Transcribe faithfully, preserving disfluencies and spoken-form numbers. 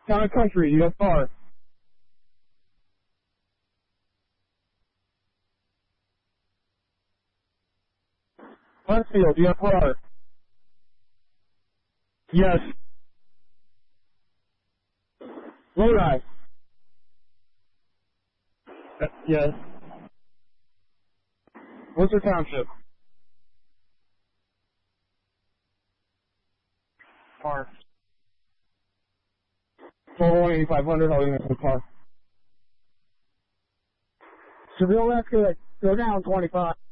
Town and Country, you have par. Huntsfield, you have par. Yes. Lodi. Uh, yes. Worcester Township. Par. Total eighty-five hundred, holding it for par. Seville, that's good. Go down twenty-five.